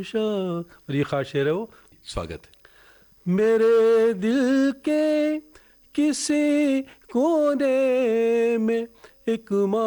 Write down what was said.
और ये खास शेर है वो। स्वागत है। मेरे दिल के किसी कोने में एक